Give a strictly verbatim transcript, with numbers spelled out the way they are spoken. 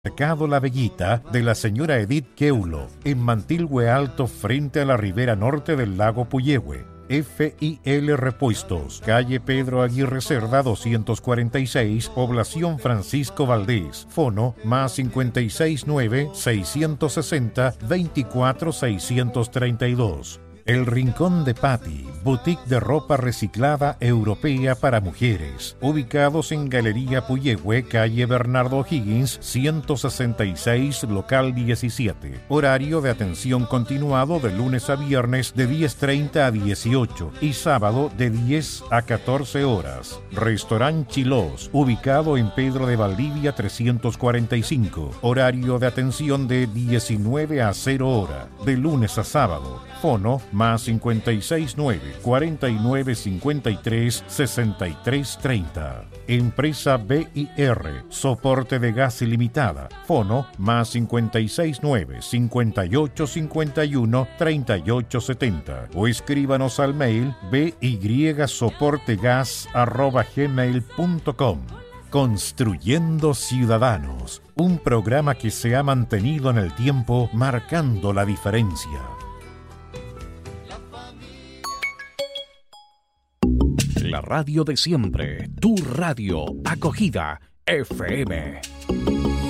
Mercado La Bellita de la señora Edith Keulo, en Mantilhue Alto, frente a la ribera norte del lago Puyehue. F I L Repuestos, calle Pedro Aguirre Cerda doscientos cuarenta y seis, población Francisco Valdés. Fono más cincuenta y seis nueve, seiscientos sesenta, veinticuatro seiscientos treinta y dos. El Rincón de Patti, boutique de ropa reciclada europea para mujeres, ubicados en Galería Puyehue, calle Bernardo Higgins, ciento sesenta y seis, local diecisiete. Horario de atención continuado de lunes a viernes de diez treinta a dieciocho y sábado de diez a catorce horas. Restaurant Chilós, ubicado en Pedro de Valdivia trescientos cuarenta y cinco. Horario de atención de diecinueve a cero hora, de lunes a sábado. Fono más cincuenta y seis nueve, cuarenta y nueve cincuenta y tres, sesenta y tres treinta. Empresa B I R, soporte de gas ilimitada. Fono más cincuenta y seis nueve, cincuenta y ocho cincuenta y uno, treinta y ocho setenta. O escríbanos al mail bysoportegas arroba gmail punto com. Construyendo Ciudadanos, un programa que se ha mantenido en el tiempo marcando la diferencia. La radio de siempre, tu radio acogida F M.